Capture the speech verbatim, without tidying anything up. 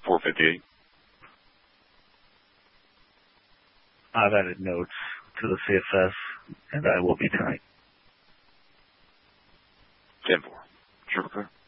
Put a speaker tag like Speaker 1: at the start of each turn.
Speaker 1: four fifty-eight.
Speaker 2: I've added notes to the C F S, and I will be tonight.
Speaker 1: ten four. Sure, okay.